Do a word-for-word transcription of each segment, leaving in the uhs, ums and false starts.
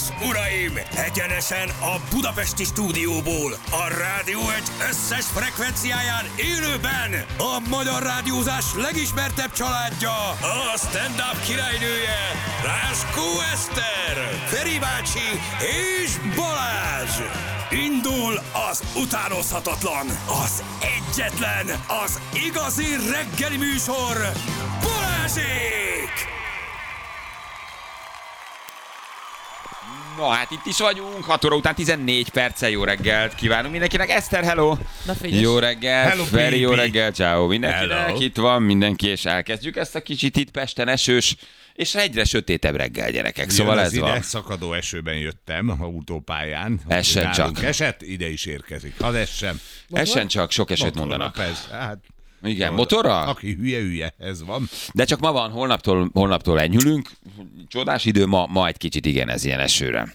és uraim, egyenesen a budapesti stúdióból, a Rádió egy összes frekvenciáján élőben a magyar rádiózás legismertebb családja, a stand-up királynője, Ráskó Eszter, Feri bácsi és Balázs. Indul az utánozhatatlan, az egyetlen, az igazi reggeli műsor, Balázsék! No, hát itt is vagyunk, hat óra után tizennégy perccel. Jó reggelt kívánunk mindenkinek. Eszter, hello! Na figyelj! Jó reggelt, Hello, Feri, jó baby. reggelt, ciao mindenkinek. Hello. Itt van mindenki, és elkezdjük ezt a kicsit itt Pesten esős, és egyre sötétebb reggel, gyerekek. Szóval Jön ez az van. ide, szakadó esőben jöttem autópályán. Essen Nálunk csak. Esett, ide is érkezik. Hadd essem. Essen csak, sok eset Motorra, mondanak. persze, hát, Igen, jó, motorra? Aki hülye, hülye, ez van. De csak ma van, holnaptól, holnaptól enyhülünk. Csodás idő, ma, ma egy kicsit igen, ez ilyen esőre.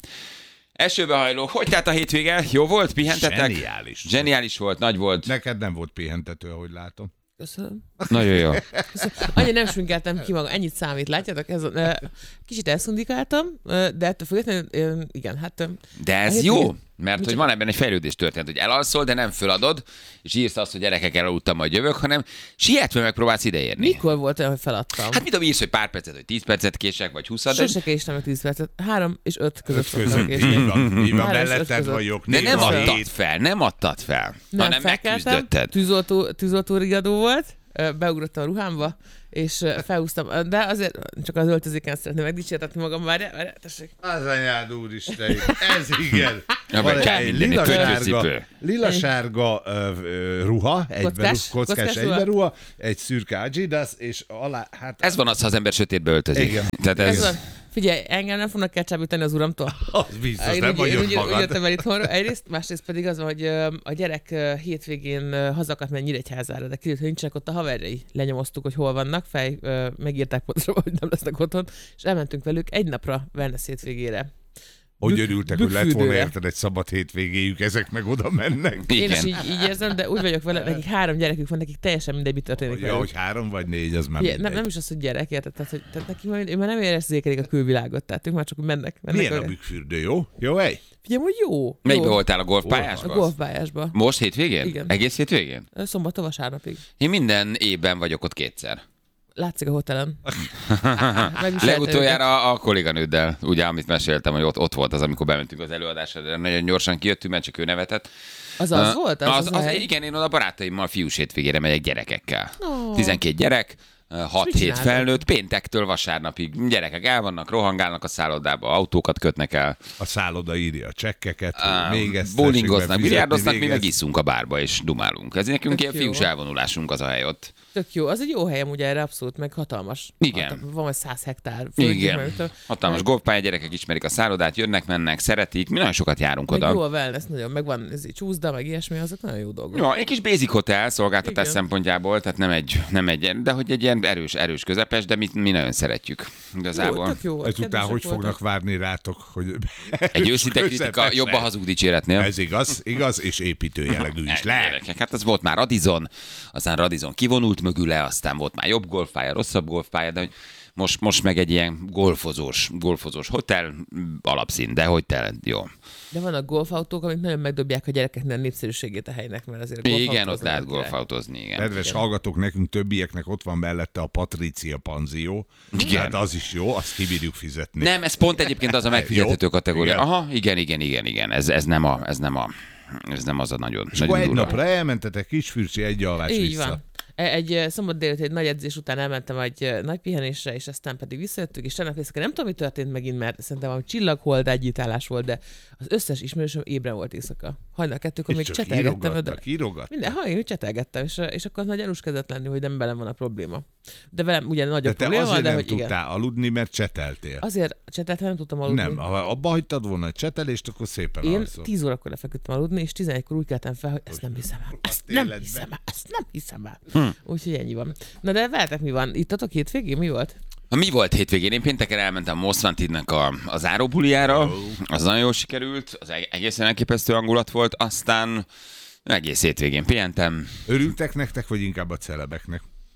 Esőbe hajló. Hogy tehát a hétvége? Jó volt? Pihentetek? Zseniális. Zseniális volt, nagy volt. Neked nem volt pihentető, ahogy látom. Köszönöm. Nagyon jó. Köszönöm. Annyira nem sminkeltem ki magam, ennyit számít, látjátok? Ez, ö, kicsit elszundikáltam, ö, de ettől függetlenül, ö, igen, hát... ö, De a ez hétvégén- jó, mert hogy van ebben egy fejlődés történet, hogy elalszol, de nem föladod, és írsz azt, hogy gyerekek, elaludtam, majd jövök, hanem sietve megpróbálsz ideérni. Mikor volt olyan, hogy feladtam? Hát mit tudom, írsz, hogy pár percet, hogy tíz percet kések, vagy húszad, de, Sose késtem meg tíz percet. Három és öt között szoktam Között, így késni. van, így van, Három és öt melletted között. vagyok. de nem néha adtad hét. fel, nem adtad fel, Nem, hanem felkeltem, megküzdötted. tűzoltó, tűzoltó riadó volt, ö, beugrottam a ruhámba, és ö, felhúztam, de azért csak az öltözéken szeretném megdicsértetni magam, várjál, várjál, tessék. Az anyád úristen, ez igen. Ja, Van vagy kell egy mindenni, lila-sárga, kötőcipő. lila-sárga ö, ö, ruha, egyben, Kockás? kockás, Kockás ruha? egyben ruha, egy szürke Adidas, és alá, hát... Ez van az, ha az ember sötétbe öltözik. Igen. Tehát ez, Ez van. Figyelj, engem nem fognak ketcsábítani az uramtól. Az biztos, Én nem úgy- vagy én ott úgy- úgy magad. jöttem el itthonra, egyrészt, másrészt pedig az van, hogy ö, a gyerek ö, hétvégén ö, hazakat megy Nyíregyházára, de kiderült, hogy nincsenek ott a haverjai. Lenyomoztuk, hogy hol vannak, fej, ö, megírták pontosan, hogy nem lesznek otthon, és elmentünk velük egy napra Wellness hétvégére. Hogy Bük- örültek, hogy lett volna bükfürdőre. érted egy szabad hétvégéjük, ezek meg oda mennek. Én igen. is így, így érzem, de úgy vagyok vele, nekik három gyerekük van, nekik teljesen mindegy, mi történik Ja, velük. hogy három vagy négy, az már Ugye, nem, mindegy. nem is az, hogy gyerek, érted? Tehát, hogy, tehát neki már, ő már nem érzékelik a külvilágot, tehát ők már csak úgy mennek. mennek Milyen a bükfürdő, jó? Jó, hely? Figyelj, hogy jó. Melyikbe jó. voltál, a A golfpályásban? golfpályásba. Most hétvégén? Igen. Egész hétvégén? Szombattól vasárnapig. Én minden évben vagyok ott kétszer. Látszik a hotelen. Megviseltem Legutoljára a kolléganőddel, ugye, amit meséltem, hogy ott, ott volt az, amikor bementünk az előadásra, de nagyon gyorsan kijöttünk, mert csak ő nevetett. Az az Uh, volt? Az, az, az, az, a hely? igen, én oda barátaimmal fiús hétvégére megyek gyerekekkel. Ó. tizenkét gyerek, hat mit hét csinálnak? felnőtt, péntektől vasárnapig gyerekek el vannak, rohangálnak a szállodába, autókat kötnek el, A szálloda írja a csekkeket, hogy még ezt bowlingoznak, tessék befizetni, biliárdoznak, mi még meg ezt- iszunk a bárba és dumálunk. Ez nekünk Tök ilyen jó. fiús elvonulásunk az a hely ott. Tök jó. Az egy jó helyem ugye erre abszolút, meg hatalmas. Igen. Hatal- van vagy száz hektár. földjük, Igen. meg tudom. Hatalmas golfpálya, gyerekek ismerik a szállodát, jönnek, mennek, szeretik, mi nagyon sokat járunk Meg oda. jó a wellness, nagyon. Meg van ez így csúszda, meg ilyesmi, azok nagyon jó dolgok. Ja, egy kis basic hotel szolgáltatás Igen. szempontjából, tehát nem egy, nem egy, de hogy egy ilyen erős, erős közepes, de mi, mi nagyon szeretjük Jó, igazából. tök jó volt. Ezután kedvesek hogy voltak. fognak várni rátok, hogy... Egy őszinte kritika Közepes jobb a lesz. hazug dicséretnél. Ez igaz, igaz, és építő jellegű is lehet. Gyerekek, hát az volt már Radisson, aztán Radisson kivonult mögüle, aztán volt már jobb golfpálya, rosszabb golfpálya, de hogy most, most meg egy ilyen golfozós, golfozós hotel alapszín, de hogy te, jó. De vannak golfautók, amik nagyon megdobják a gyerekeknek a népszerűségét a helynek, mert azért Igen, golfautózni ott lehet nem király. golfautozni, igen. Kedves hallgatók, nekünk többieknek ott van mellette a Patricia panzió. Igen. Hát az is jó, azt kibírjuk fizetni. Nem, ez pont egyébként az a megfizethető Jó. kategória. Igen. Aha, igen, igen, igen, igen. Ez, ez nem a, ez nem a, ez nem az a nagyon, És nagyon akkor egy durva. napra elmentetek Kisfürcsi egy alvás Így vissza. van. Egy eh, szombat délután egy nagy edzés után elmentem egy eh, nagy pihenésre, és aztán pedig visszajöttük, és tegnap éjszaka nem tudom, mi történt megint, mert szerintem valami csillaghold együttállás volt, de az összes ismerősöm ébren volt éjszaka. Hajnal kettőkor még És csak csetelgettem, de írogattak, írogattak. minden, ha én csetelgettem, és, és akkor nagy gyanús kezdett lenni, hogy nem velem van a probléma. De velem ugye De nagyobb te probléma azért van, de nem hogy igen. tudtál aludni, mert cseteltél. Azért cseteltem, nem tudtam aludni. Nem, ha abba hagytad volna a csetelést, akkor szépen Én alszol. tíz órakor lefeküdtem aludni, és tizenegykor úgy keltem fel, hogy ezt nem hiszem el. Ezt nem életben. hiszem el. Ezt nem hiszem el. Hm. Úgyhogy ennyi van. Na de veletek mi van? Ittatok hétvégén? Mi volt? Mi volt hétvégén? Én pénteken elmentem Most Wantednek a, a záróbuliára, az nagyon jól sikerült, az eg- egészen elképesztő hangulat volt, aztán egész hétvégén pihentem. Örültek nektek, vagy inkább a celebeknek?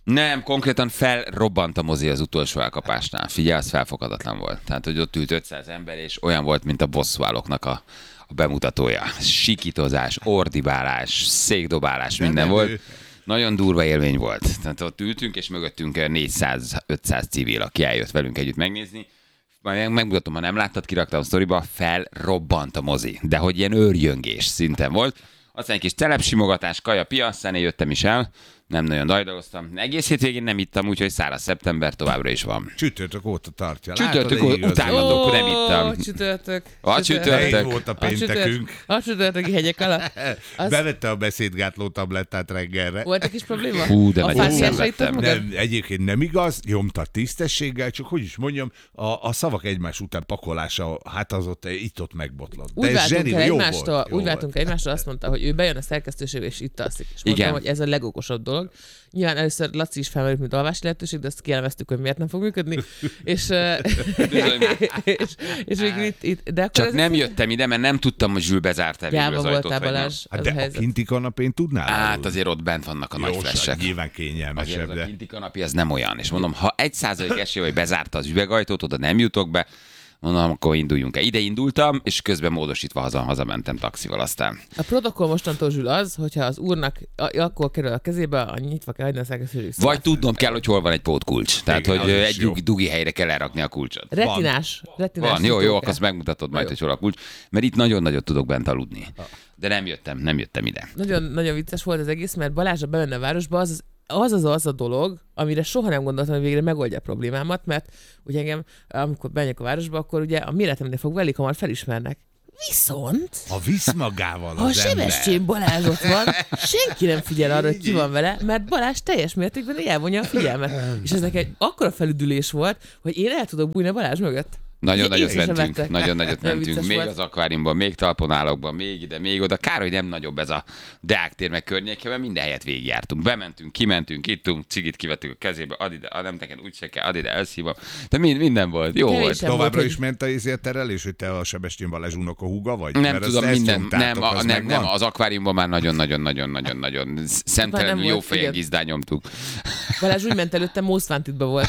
Nem, konkrétan felrobbant a mozi az utolsó elkapásnál. Figyelj, az felfoghatatlan volt. Tehát, hogy ott ült ötszáz ember, és olyan volt, mint a bosszúállóknak a, a bemutatója. Sikítozás, ordibálás, székdobálás, minden volt. Nagyon durva élmény volt. Tehát ott ültünk, és mögöttünk négyszáz-ötszáz civil, aki eljött velünk együtt megnézni. Majd megmutatom, ha nem láttad, kiraktam a sztoriba, felrobbant a mozi. De hogy ilyen őrjöngés szinten volt. Aztán egy kis telepsimogatás, kaja, pia, aztán én jöttem is el. Nem nagyon dajdaloztam. Egész hétvégén nem ittam, úgyhogy száraz szeptember továbbra is van. Csütörtök óta tartja. Csütörtök óta utálgatok, nem ittam. Csütörtök. A csütörtök. volt a péntekünk. A csütörtöki hegyek alatt. Az... Bevette a beszédgátló tablettát reggelre. Volt egy kis probléma? Hú, de a nagyon szenvedtem. Nem, egyébként nem igaz, nyomta tisztességgel, csak hogy is mondjam, a, a szavak egymás után pakolása, hát az ott itt-ott megbotlott. Úgy váltunk el egymástól, úgy váltunk egymástól, azt mondta, hogy ő bejön a szerkesztőségbe, és itt alszik. És mondtam, hogy ez a legokosabb dolog. Nyilván először Laci is felmerült, mint alvási lehetőség, de azt kielemeztük, hogy miért nem fog működni. és, és, és végül itt, itt de Csak nem ez... jöttem ide, mert nem tudtam, hogy Zsül bezárta végül az ajtót. Balázs, hát de a, a kinti kanapén tudnál? Hát azért ott bent vannak a nagy flessek. Nyilván kényelmesebb. Azért de... a kinti kanapé az nem olyan. És mondom, ha egy százalék esély, hogy bezárta az üvegajtót, oda nem jutok be, mondom, akkor induljunk el. Ide indultam, és közben módosítva haza, hazamentem taxival aztán. A protokoll mostantól, Zsül, az, hogyha az úrnak a, akkor kerül a kezébe, a nyitva kell hagyni a szerkesztőség. Vagy tudnom kell, hogy hol van egy pótkulcs. Tehát, igen, hogy egy dug, dugi helyre kell elrakni a kulcsot. Retinás. retinás van, jó, jó, akkor azt megmutatod majd, hogy hol a kulcs. Mert itt nagyon nagyot tudok bent aludni. De nem jöttem, nem jöttem ide. Nagyon, nagyon vicces volt az egész, mert Balázsra bemenne a városba, az az az az az a dolog, amire soha nem gondoltam, hogy végre megoldja a problémámat, mert ugye engem, amikor bemegyek a városba, akkor ugye a méretemnél fogva elég hamar felismernek. Viszont... Ha visz magával az ha Sebestyén Balázs ott van, senki nem figyel arra, hogy ki van vele, mert Balázs teljes mértékben elvonja a figyelmet. És ez nekem egy akkora felüdülés volt, hogy én el tudok bújni a Balázs mögött. Nagyon nagyot mentünk, nagyon nagyot mentünk, még az akváriumban, még talponálokban, még ide, még oda. Kár, hogy nem nagyobb ez a Deák tér meg környéke, mert minden helyet végigjártunk. Bementünk, kimentünk, ittunk, cigit kivettük a kezébe, add ide, nem neked úgy se kell, add ide, elszívom. De mind, minden volt, jó volt. Továbbra is ment a izért terelés, hogy te a Sebestyén Balázs unokahúga vagy? Nem tudom, minden, nem, a, nem, nem, az akváriumban már nagyon-nagyon-nagyon-nagyon-nagyon szemtelen jó fejen gizdán nyomtuk. Balázs úgy ment előtte, Mószvántitban volt.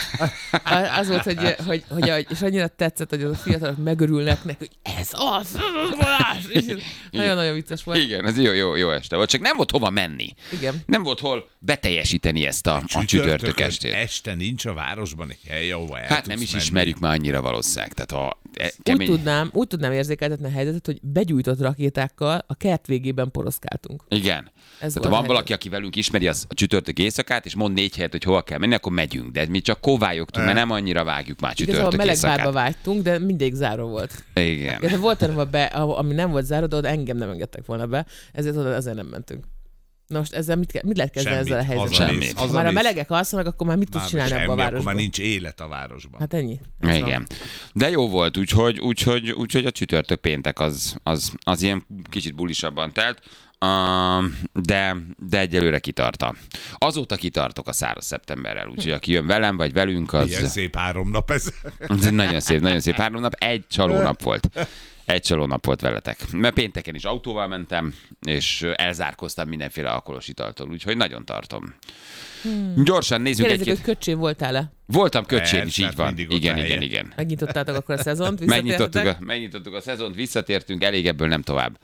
Az volt, hogy, hogy, hogy, és annyira tetszett, hogy az a fiatalok megörülnek neki, hogy ez az, Balázs! Nagyon-nagyon vicces volt. Igen, ez jó, jó, jó este volt, csak nem volt hova menni. Igen. Nem volt hol beteljesíteni ezt a, a csütörtök estét. Este nincs a városban egy hely, ahova el Hát nem is menni. Ismerjük már annyira valószínűleg. Tehát ha kemény... úgy, tudnám, úgy tudnám érzékeltetni a helyzetet, hogy begyújtott rakétákkal a kert végében poroszkáltunk. Igen. Ez Tehát ha van valaki, aki velünk ismeri az a csütörtök éjszakát, és mond négy helyet, hogy hova kell menni, akkor megyünk. De mi csak kóvályogtunk, mert nem annyira vágjuk már csütörtök éjszakát. Igazából meleg bárba vágytunk, de mindig záró volt. Igen. Ja, volt olyan, be, ami nem volt záró, de oda engem nem engedtek volna be, ezért oda azért nem mentünk. Na most ezzel mit, mit lehet kezdeni ezzel a helyzettel? Semmit. Ha már a melegek alszanak, akkor már mit tudsz csinálni abban a városban? Akkor már nincs élet a városban. Hát ennyi. Igen. De jó volt, úgyhogy, úgyhogy, úgyhogy a csütörtök péntek az, az, az ilyen kicsit bulisabban telt. Uh, de, de egyelőre kitarta. Azóta kitartok a száraz szeptemberrel, úgyhogy aki jön velem, vagy velünk, az... Ilyen szép három nap ez. ez nagyon szép, nagyon szép három nap. Egy csalónap volt. Egy csalónap volt veletek. Mert pénteken is autóval mentem, és elzárkoztam mindenféle alkoholos italtól, úgyhogy nagyon tartom. Hmm. Gyorsan nézzük egy-két... egy-két... hogy köcsén voltál-e? Voltam köcsén is, így van. Igen, igen, igen. Megnyitottátok akkor a szezont, megnyitottuk a, megnyitottuk a szezont, visszatértünk, elég ebből nem tovább.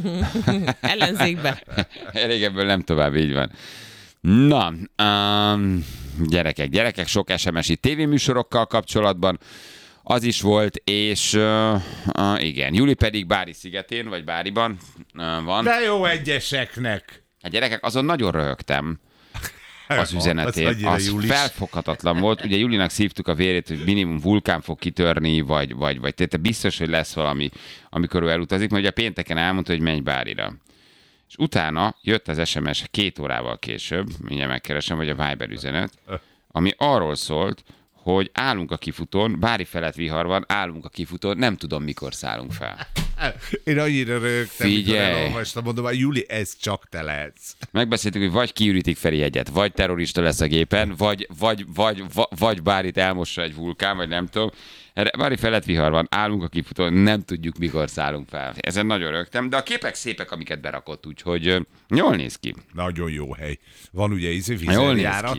Ellenzékbe. Elég ebből nem tovább, így van. Na, um, gyerekek, gyerekek, sok es em es itt tévéműsorokkal kapcsolatban. Az is volt, és uh, uh, igen, Juli pedig Bári szigetén, vagy Báriban uh, van. De jó egyeseknek! A gyerekek, azon nagyon röhögtem az üzenetét. Az, az felfoghatatlan volt. Ugye Julinak szívtuk a vérét, hogy minimum vulkán fog kitörni, vagy, vagy, vagy te biztos, hogy lesz valami, amikor ő elutazik, mert ugye pénteken elmondta, hogy menj Bárira. És utána jött az es em es két órával később, mindjárt megkeresem, vagy a Viber üzenet, ami arról szólt, hogy állunk a kifutón, Bári felett vihar van, állunk a kifutón, nem tudom, mikor szállunk fel. Én annyira rögtem, mikor elolvastam, mondom, hogy Juli, ez csak te lehetsz. Megbeszéltük, hogy vagy kiürítik Feri hegyet, vagy terrorista lesz a gépen, vagy, vagy, vagy, vagy, vagy Bárit elmossa egy vulkán, vagy nem tudom. Bári felett vihar van, állunk a kifutón, nem tudjuk, mikor szállunk fel. Ezen nagyon rögtem, de a képek szépek, amiket berakott, úgyhogy jól néz ki. Nagyon jó hely. Van ugye ízű vízerjárat.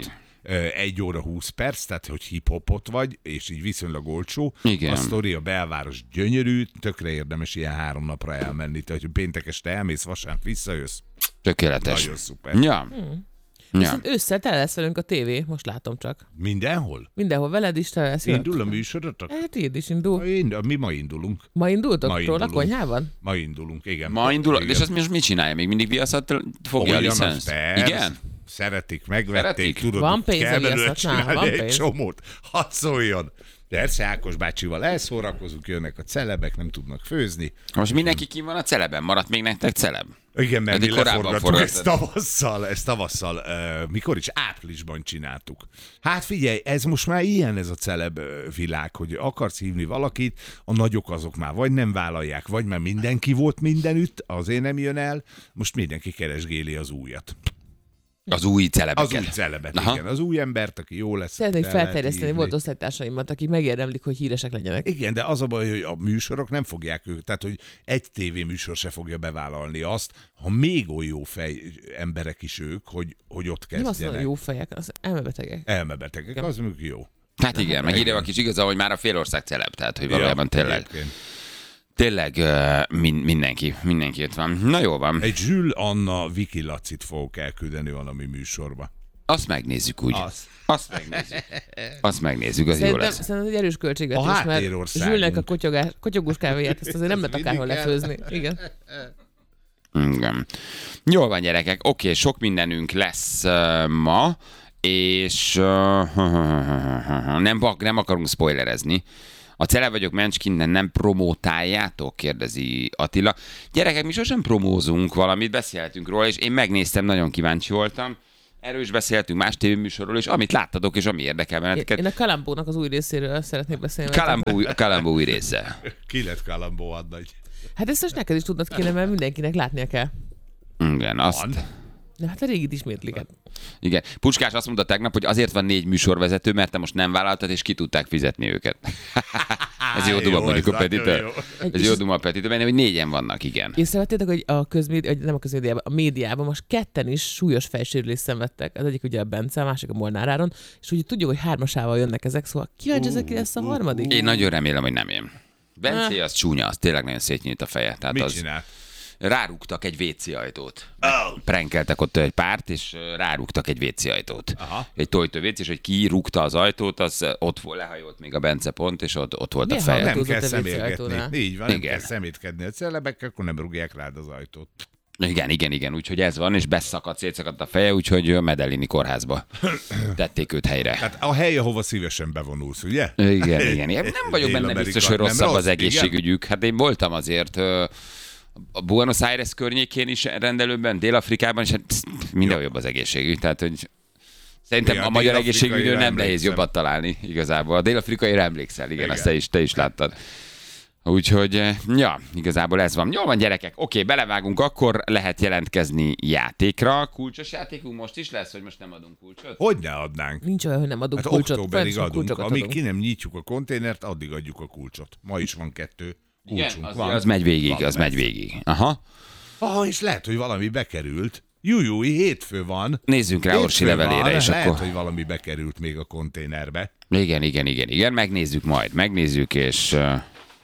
egy óra húsz perc, tehát hogy hip-hopot vagy, és így viszonylag olcsó. Igen. A sztori, a belváros gyönyörű, tökre érdemes ilyen három napra elmenni. Tehát, hogy péntek este elmész, vasárnap visszajössz. Tökéletes. Nagyon szuper. Ja. Hmm. Ja. Viszont ősszel tele lesz velünk a tévé, most látom csak. Mindenhol? Mindenhol veled is tele lesz. Indul a műsorotok? Hát így is indul. Én, mi ma indulunk. Ma indultok Ma róla a indulunk. konyhában? Ma indulunk, igen. Ma indul, igen. és azt most mit csinálja? Még mindig Viaszat fogja a Olyan az, licensz? persze. Igen? Szeretik, megvették, Szeretik? tudod, Van pénz kell a belőle Viaszatnál, csinálni van egy pénz. csomót. Hadd szóljon. Persze, Ákos bácsival elszórakozunk, jönnek a celebek, nem tudnak főzni. Most mindenki kim van a celeben? Maradt még nektek celeb? Igen, mert mi Eddig korábban leforgattuk ezt forgattad. tavasszal, ezt tavasszal, uh, mikor is áprilisban csináltuk. Hát figyelj, ez most már ilyen ez a celeb ö, világ, hogy akarsz hívni valakit, a nagyok azok már vagy nem vállalják, vagy már mindenki volt mindenütt, azért nem jön el, most mindenki keresgéli az újat. Az új celebeket. Az új celebet, Aha. igen, az új embert, aki jó lesz. Szeretnék el lehet felterjeszteni, hívni. volt osztálytársaimat, akik megérdemlik, hogy híresek legyenek. Igen, de az a baj, hogy a műsorok nem fogják őket, tehát hogy egy tévéműsor se fogja bevállalni azt, ha még olyan jó fej emberek is ők, hogy, hogy ott Nem azt mondom, kezdjenek. hogy jó fejek, az elmebetegek. Elmebetegek, az mondjuk jó. Hát igen, meg ide a kis igaza, hogy már a félország celeb, tehát hogy valójában tényleg, egyébként. tényleg uh, min, mindenki, mindenki itt van. Na jó van, Egy Zsül Anna Viki Lacit fogok elküldeni valami műsorba. azt megnézzük úgy. Az. Azt megnézzük. Azt megnézzük, az jó Szerintem, lesz. szerintem egy erős költségvetés, A mert háttérországunk. Zsülnek a kotyogás, kotyogós kávéját, ezt azért nem Az lehet akárhol mindig lefőzni. Igen. Igen. Jól van, gyerekek. Oké, sok mindenünk lesz uh, ma, és uh, nem, nem akarunk spoilerezni. A Celeb vagyok Mencskin, nem promótáljátok? Kérdezi Attila. Gyerekek, mi sosem promózunk valamit, beszélhetünk róla, és én megnéztem, nagyon kíváncsi voltam. Erről is beszéltünk más tévéműsorról, és amit láttatok, és ami érdekel Én, benneteket. én a Kalambónak az új részéről szeretnék beszélni. Kalambó, Kalambó új része. Ki lett Kalambó Adnagy? Hát ezt most neked is tudnod kéne, mert mindenkinek látnia kell. Igen, azt... Van. Na, hát a régit ismétlik. Igen. Puskás azt mondta tegnap, hogy azért van négy műsorvezető, mert te most nem vállaltad, és ki tudták fizetni őket. Ez jó Á, duma jó, mondjuk ez a nagyon Petitől. jó. Ez jó duma a Petitől, mert hogy négyen vannak, igen. Észrevettétek, hogy a közmédi, nem a közmédiában, a médiában most ketten is súlyos fejsérülést szenvedtek. Az egyik ugye a Bence, a másik a Molnár Áron, és ugye tudjuk, hogy hármasával jönnek ezek, szóval kíváncsi ezek ki lesz a harmadik. Én nagyon remélem, hogy nem én. Bence az csúnya, az tényleg nagyon szétnyílt a feje. Tehát Mit az, csinált? rárúgtak egy vé cé ajtót. Oh. Prankeltek ott egy párt, és ö, rárúgtak egy vé cé ajtót. Aha. Egy tojtó vé cé, és hogy ki rúgta az ajtót, az ö, ott volt, lehajolt még a Bence pont, és ott, ott volt Milyen a feje. hallgató? Nem kell Húzott a vé cé szemérgetni. ajtónál. Így van, nem Igen. kell szemétkedni a celebekkel, akkor nem rúgják rád az ajtót. Igen, igen, igen, úgyhogy ez van, és beszakadt, szétszakadt a feje, úgyhogy ö, Medellini kórházba tették őt helyre. Tehát a hely, ahova szívesen bevonulsz, ugye? Igen, igen. Én nem vagyok benne Dél-Amerika. biztos, hogy Nem rosszabb rossz, az egészségügyük. Hát én voltam azért ö, a Buenos Aires környékén is rendelőben, Dél-Afrikában, és hát psz, mindenhol jobb az egészségügy. Tehát, hogy szerintem Ja, a magyar dél-afrikai egészségügyről nem emlékszem. nehéz jobbat találni igazából. A dél-afrikai emlékszel, igen, Igen. azt te is, te is láttad. Úgyhogy, eh, ja, igazából ez van. Jól van, gyerekek, oké, belevágunk, akkor lehet jelentkezni játékra. Kulcsos játékunk most is lesz, hogy most nem adunk kulcsot? Hogy ne adnánk? Nincs olyan, hogy nem adunk Hát kulcsot. októberig Folyamatosan adunk. kulcsokat Amíg adunk. ki nem nyitjuk a konténert, addig adjuk a kulcsot. Ma is van kettő kulcsunk. Igen, az, van. az megy végig, Van, az megy. megy végig. Aha. Ah, és lehet, hogy valami bekerült. Jújúj, hétfő van. Nézzünk rá Orsi Hétfő levelére, van, és lehet, akkor... hogy valami bekerült még a konténerbe. Igen, igen, igen, igen, megnézzük majd, megnézzük, és... Uh...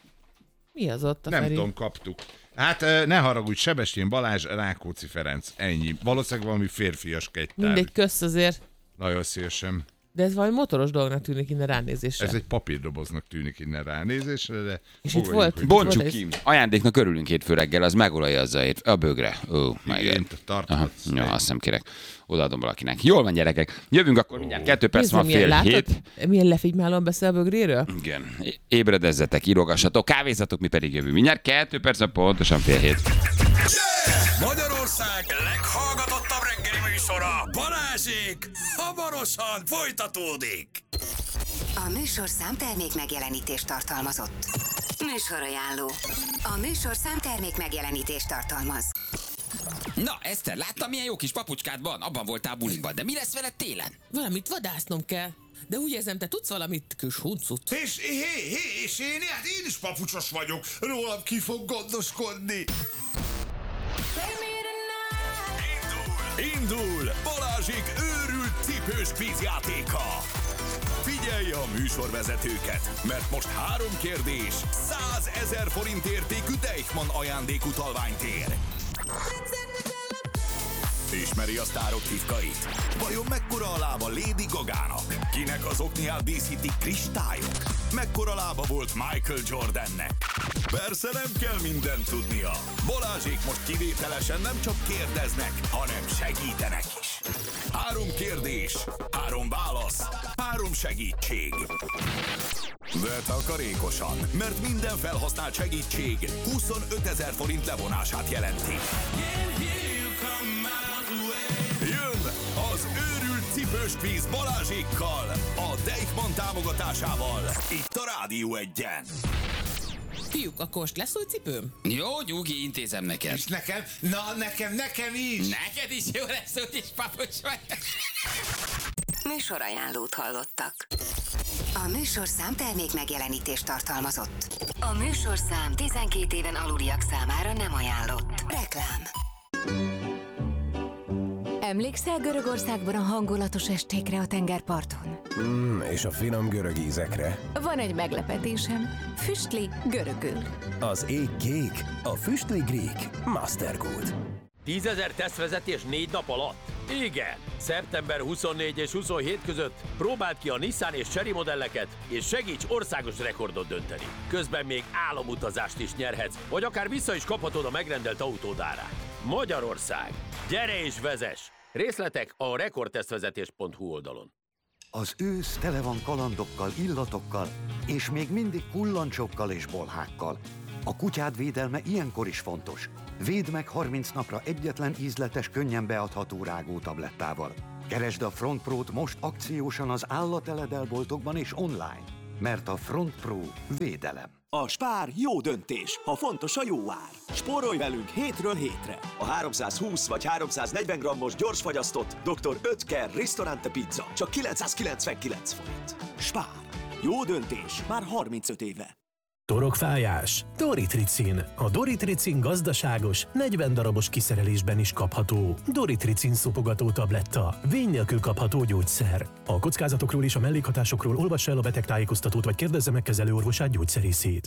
Mi az ott a Nem Feri? tudom, kaptuk. Hát ö, ne haragudj, Sebestyén Balázs, Rákóczi Ferenc, ennyi. Valószínűleg valami férfias kegytár. Mindegy, kösz azért. Nagyon szívesen. De ez valami motoros dolognak tűnik innen ránézésre. Ez egy papírdoboznak tűnik innen ránézésre, de... És itt fogadjuk, volt- hogy- Bontsuk Volt ki. Ajándéknak örülünk hétfő reggel, az megolajazza ért a bögre. Ó, oh, my Igen, God. tarthatsz. Aha, ja, azt nem kérek. Odaadom valakinek. Jól van, gyerekek. Jövünk akkor mindjárt. Kettő perc Nézd van, meg, milyen, fél látod? hét. Milyen lefigymálóan beszél a bögréről? Igen. É- Ébredezzetek, írogassatok, kávézzatok, mi pedig jövünk. Mindjárt kettő perc van, pontosan fél hét. Magyarország leghallgatottabb reggeli műsora, Balázsék, hamarosan folytatódik. A műsorszám termék megjelenítést tartalmazott. Műsorajánló. A műsorszám termék megjelenítést tartalmaz. Na, Eszter, láttam, milyen jó kis papucskád van? Abban voltál buliban, de mi lesz veled télen? Valamit vadásznom kell. De úgy érzem, te tudsz valamit, kis huncut. És, hé, hé, és én, hát én is papucsos vagyok. Rólam ki fog gondoskodni. Indul Balázsék őrült cipős kvízjátéka. Figyelj a műsorvezetőket, mert most három kérdés, százezer forint értékű Deichmann ajándékutalványt ér. Ismeri a sztárok titkait? Vajon mekkora a lába Lady Gagának? Kinek az okniát díszítik kristályok? Mekkora lába volt Michael Jordannek? Persze nem kell mindent tudnia. Balázsék most kivételesen nem csak kérdeznek, hanem segítenek is. Három kérdés, három válasz, három segítség. De takarékosan, mert minden felhasznált segítség huszonötezer forint levonását jelenti. Jön az őrült cipős kvíz Balázsékkal, a Deichmann támogatásával, itt a Rádió egyen. Fiúk, akkor most lesz új cipőm? Jó, Gyugi, intézem neked. És nekem? Na, nekem, nekem is! Neked is jó lesz, úgyis papucs vagy. Műsorajánlót hallottak. A műsorszám termék megjelenítést tartalmazott. A műsorszám tizenkét éven aluliak számára nem ajánlott. Reklám. Emlékszel Görögországban a hangulatos estékre a tengerparton? Mm, és a finom görög ízekre. Van egy meglepetésem. Füstli görögül. Az ég kék, a füstli grík. Mastergood. tízezer tesztvezetés négy nap alatt? Igen! szeptember huszonnégy és huszonhét között próbáld ki a Nissan és Chery modelleket, és segíts országos rekordot dönteni. Közben még álomutazást is nyerhetsz, vagy akár vissza is kaphatod a megrendelt autód árát. Magyarország! Gyere és vezess! Részletek a rekordtesztvezetés pont hu oldalon. Az ősz tele van kalandokkal, illatokkal, és még mindig kullancsokkal és bolhákkal. A kutyád védelme ilyenkor is fontos. Védd meg harminc napra egyetlen ízletes, könnyen beadható rágótablettával. Keresd a Front Pro-t most akciósan az állateledelboltokban és online, mert a Front Pro védelem. A Spár jó döntés, ha fontos a jó ár. Spórolj velünk hétről hétre. A háromszázhúsz vagy háromszáznegyven grammos gyorsfagyasztott doktor Oetker Ristorante Pizza csak kilencszázkilencvenkilenc forint. Spár. Jó döntés már harmincöt éve. Torokfájás? Doritricin. A Doritricin gazdaságos, negyven darabos kiszerelésben is kapható. Doritricin szopogató tabletta. Vény nélkül kapható gyógyszer. A kockázatokról és a mellékhatásokról olvassa el a betegtájékoztatót, vagy kérdezze meg kezelőorvosát, gyógyszerészét.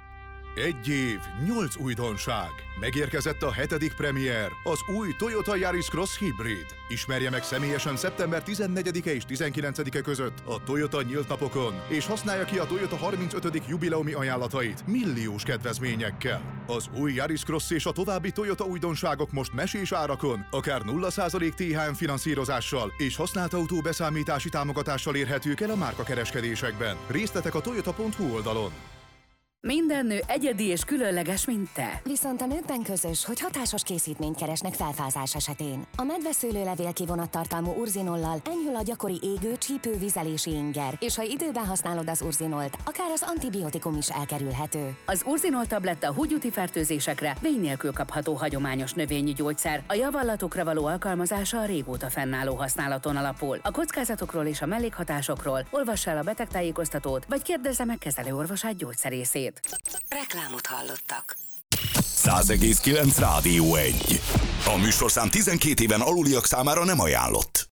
Egy év, nyolc újdonság. Megérkezett a hetedik premier, az új Toyota Yaris Cross Hybrid. Ismerje meg személyesen szeptember tizennegyedike és tizenkilencedike között a Toyota nyílt napokon, és használja ki a Toyota harmincötödik jubileumi ajánlatait milliós kedvezményekkel. Az új Yaris Cross és a további Toyota újdonságok most mesés árakon, akár nulla százalék té há em finanszírozással és használt autó beszámítási támogatással érhetők el a márkakereskedésekben. Részletek a toyota pont hu oldalon. Minden nő egyedi és különleges, mint te. Viszont a nőkben közös, hogy hatásos készítményt keresnek felfázás esetén. A medveszőlőlevél kivonattartalmú urzinollal enyhül a gyakori égő, csípő, vizelési inger, és ha időben használod az urzinolt, akár az antibiotikum is elkerülhető. Az urzinol tabletta húgyúti fertőzésekre vény nélkül kapható hagyományos növényi gyógyszer. A javallatokra való alkalmazása a régóta fennálló használaton alapul. A kockázatokról és a mellékhatásokról olvass el a betegtájékoztatót, vagy kérdezze meg kezelőorvosát, gyógyszerészét. Reklámot hallottak. száz egész kilenc Rádió egy. A műsorszám tizenkét éven aluliak számára nem ajánlott.